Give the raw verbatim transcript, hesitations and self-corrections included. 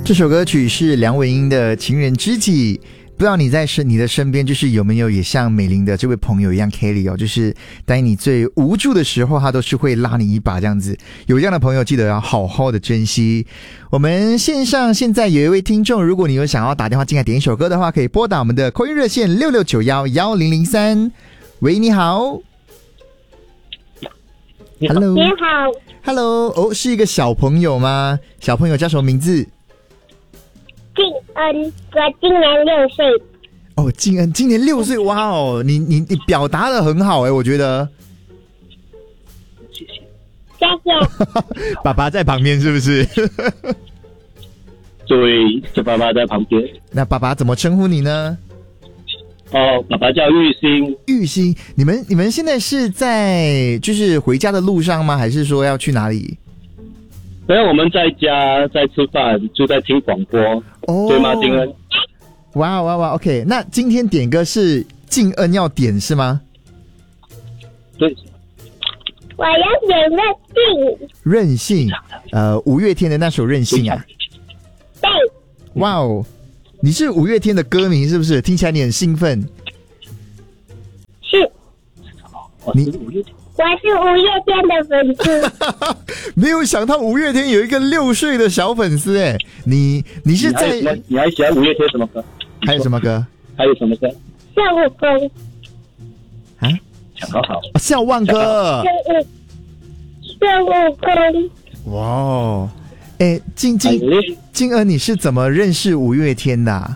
这首歌曲是梁文音的《情人知己》。不知道你在身你的身边，就是有没有也像美玲的这位朋友一样 Kelly 哦，就是当你最无助的时候，他都是会拉你一把这样子。有这样的朋友，记得要好好的珍惜。我们线上现在有一位听众，如果你有想要打电话进来点一首歌的话，可以拨打我们的扣音热线六六九一一零零三。喂，你好。Hello， 你好。 Hello， 哦，是一个小朋友吗？小朋友叫什么名字？ 静恩，我今年六岁。 哦，静恩今年六岁，哇哦，你你你表达的很好哎，我觉得。 谢谢。谢谢。 爸爸在旁边是不是？ 对，这爸爸在旁边。 那爸爸怎么称呼你呢？ 哦，爸爸叫玉兴。 玉兴，你们你们现在是在就是回家的路上吗？还是说要去哪里？ 没有，我们在家在吃饭，就在听广播。哦，对吗，静恩？ 哇哇哇 ！OK， 那今天点歌是静恩要点是吗？ 对。 我要点任性。 任性，呃，五月天的那首《任性》啊。 对。 哇哦，你是五月天的歌迷是不是？听起来你很兴奋。 是。 你我是五月天的粉丝。 没有想到五月天有一个六岁的小粉丝哎，你你是在你还, 你还喜欢五月天什么歌？ 还有什么歌？ 还有什么歌？ 笑悟空。 啊？ 想好好。 笑忘歌。 笑悟空。 哇哦，哎，静静静恩，你是怎么认识五月天的、啊？